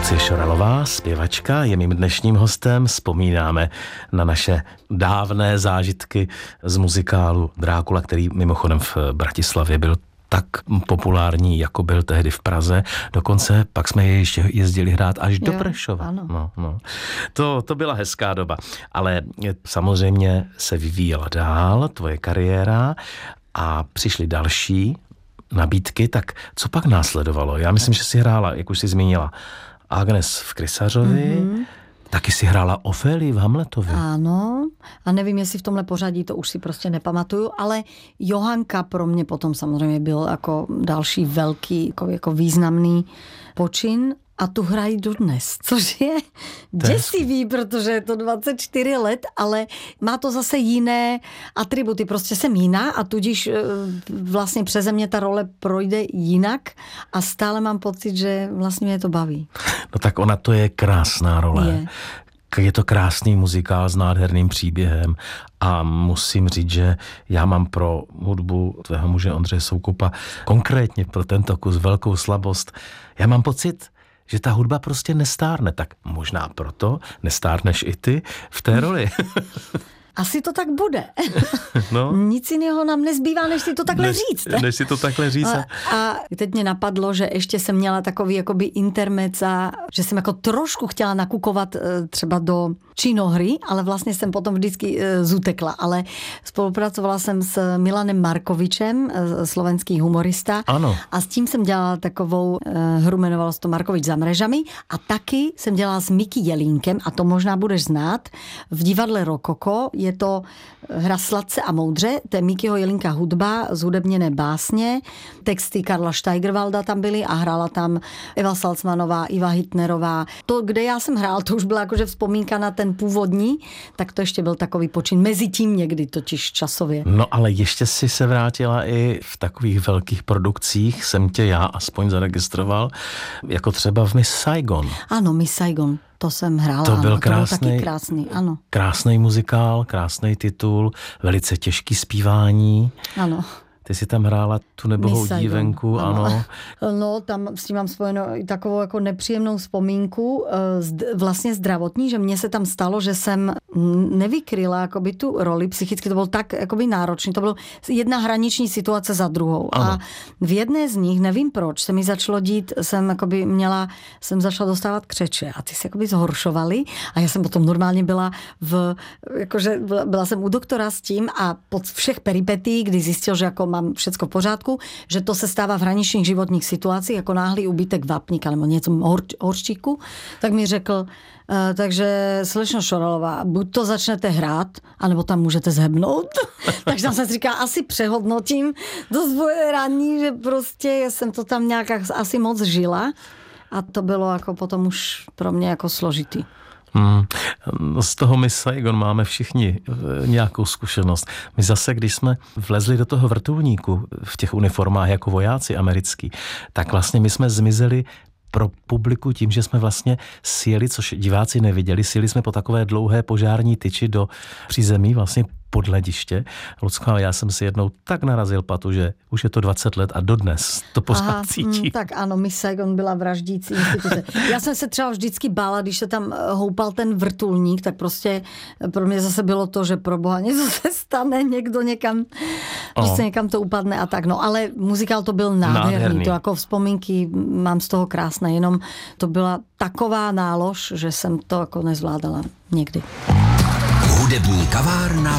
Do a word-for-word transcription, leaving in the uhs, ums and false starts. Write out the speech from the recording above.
Lucie Šoralová, zpěvačka, je mým dnešním hostem. Vzpomínáme na naše dávné zážitky z muzikálu Drákula, který mimochodem v Bratislavě byl tak populární, jako byl tehdy v Praze. Dokonce pak jsme je ještě jezdili hrát až do jo, Prešova. Ano. No, no. To, to byla hezká doba. Ale samozřejmě se vyvíjela dál tvoje kariéra a přišly další nabídky, tak co pak následovalo? Já myslím, že si hrála, jak už jsi zmínila, Agnes v Krysařovi, mm-hmm. Taky si hrála Ofélii v Hamletovi. Ano, a nevím, jestli v tomhle pořadí, to už si prostě nepamatuju, ale Johanka pro mě potom samozřejmě byl jako další velký, jako, jako významný počin. A tu hrají dodnes, což je děsivý, protože je to dvacet čtyři let, ale má to zase jiné atributy. Prostě jsem jiná a tudíž vlastně přeze mě ta role projde jinak a stále mám pocit, že vlastně mě to baví. No tak ona to je krásná role. Je. Je to krásný muzikál s nádherným příběhem a musím říct, že já mám pro hudbu tvého muže Ondřeje Soukupa konkrétně pro tento kus velkou slabost. Já mám pocit, že ta hudba prostě nestárne, tak možná proto nestárneš i ty v té roli. Asi to tak bude. No. Nic jiného nám nezbývá, než si to takhle než, říct. Než si to takhle říct. A, a teď mě napadlo, že ještě jsem měla takový jakoby intermezza, že jsem jako trošku chtěla nakukovat třeba do činohry, ale vlastně jsem potom vždycky zutekla. Ale spolupracovala jsem s Milanem Markovičem, slovenský humorista. Ano. A s tím jsem dělala takovou hru, jmenovalo se to Markovič za mrežami. A taky jsem dělala s Miky Jelínkem, a to možná budeš znát, v divadle Rokoko. Je to hra Sladce a moudře, to je Mikyho Jelínka hudba, zhudebněné básně, texty Karla Steigerwalda tam byly a hrála tam Eva Salcmanová, Iva Hitnerová. To, kde já jsem hrál, to už byla jakože vzpomínka na ten původní, tak to ještě byl takový počin. Mezi tím někdy totiž časově. No ale ještě si se vrátila i v takových velkých produkcích, jsem tě já aspoň zaregistroval, jako třeba v Miss Saigon. Ano, Miss Saigon. To jsem hrála, to byl ano, krásný, to byl taky krásný, ano. Krásný muzikál, krásný titul, velice těžký zpívání. Ano. Ty si tam hrála tu nebohou dívenku, ano. ano. No, tam s tím mám spojenou i takovou jako nepříjemnou vzpomínku, vlastně zdravotní, že mně se tam stalo, že jsem nevykryla jakoby tu roli, psychicky to bylo tak jakoby náročný, to bylo jedna hraniční situace za druhou. Ano. A v jedné z nich, nevím proč, se mi začalo dít, jsem jakoby měla, jsem začala dostávat křeče a ty se jakoby zhoršovaly a já jsem potom normálně byla v, jakože byla, byla jsem u doktora s tím a pod všech peripetí, kdy zjistil, že jako mám všecko v pořádku, že to se stává v hraničních životních situacích, jako náhlý úbytek vápníka nebo něco hor, horčíku, tak mi řekl, uh, takže slečno Šoralová, buď to začnete hrát, anebo tam můžete zhebnout. Takže tam jsem si říkala, asi přehodnotím do svoje raní, že prostě jsem to tam nějak asi moc žila a to bylo jako potom už pro mě jako složitý. Hmm. Z toho Miss Saigon máme všichni nějakou zkušenost. My zase, když jsme vlezli do toho vrtulníku v těch uniformách jako vojáci americký, tak vlastně my jsme zmizeli pro publiku tím, že jsme vlastně sjeli, což diváci neviděli, sjeli jsme po takové dlouhé požární tyči do přízemí, vlastně pod hlediště. Lucko, ale já jsem si jednou tak narazil patu, že už je to dvacet let a dodnes to pořád Aha, cítí. Mm, tak ano, Miss Saigon byla vraždící instituce. Já jsem se třeba vždycky bála, když se tam houpal ten vrtulník, tak prostě pro mě zase bylo to, že pro boha něco se stane, někdo někam, prostě oh. někam to upadne a tak. No ale muzikál to byl nádherný, nádherný. To jako vzpomínky mám z toho krásné, jenom to byla taková nálož, že jsem to jako nezvládala někdy. Hudební kavárna